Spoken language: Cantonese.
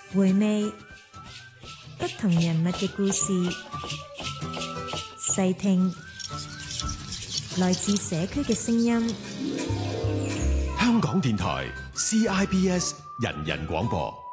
回味不同人物嘅故事，細聽來自社區嘅聲音。 香港電台 CIBS 人人廣播。